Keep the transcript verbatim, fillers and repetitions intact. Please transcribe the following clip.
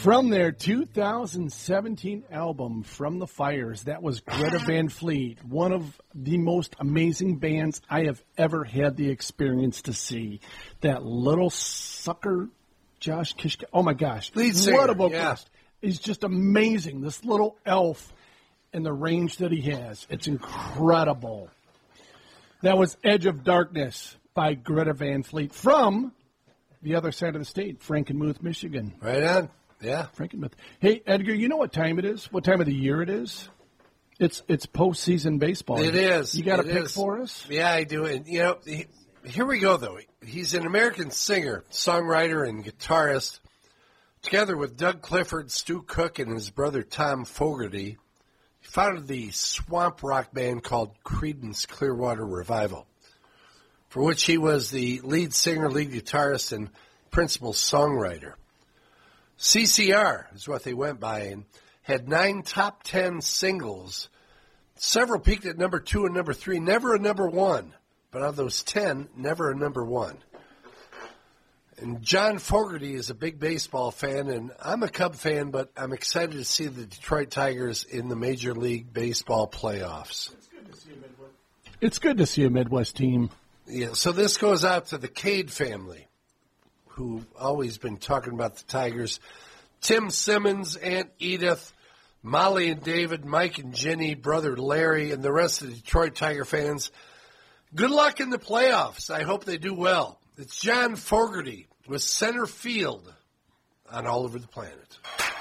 From their two thousand seventeen album, From the Fires, that was Greta Van Fleet, one of the most amazing bands I have ever had the experience to see. That little sucker, Josh Kishka, oh my gosh. Lead singer, what a vocalist. Yeah. He's just amazing. This little elf and the range that he has. It's incredible. That was Edge of Darkness by Greta Van Fleet from the other side of the state, Frankenmuth, Michigan. Right on. Yeah. Frankenmuth. Hey, Edgar, you know what time it is? What time of the year it is? It's it's postseason baseball. It is. You got a It pick is. for us? Yeah, I do. And, you know, he, here we go, though. He's an American singer, songwriter, and guitarist. Together with Doug Clifford, Stu Cook, and his brother Tom Fogerty, he founded the swamp rock band called Creedence Clearwater Revival, for which he was the lead singer, lead guitarist, and principal songwriter. C C R is what they went by, and had nine top ten singles. Several peaked at number two and number three, never a number one. But of those ten, never a number one. And John Fogerty is a big baseball fan, and I'm a Cub fan, but I'm excited to see the Detroit Tigers in the Major League Baseball playoffs. It's good to see a Midwest, it's good to see a Midwest team. Yeah, so this goes out to the Cade family, who've always been talking about the Tigers. Tim Simmons, Aunt Edith, Molly and David, Mike and Jenny, brother Larry, and the rest of the Detroit Tiger fans. Good luck in the playoffs. I hope they do well. It's John Fogerty with Center Field on All Over the Planet.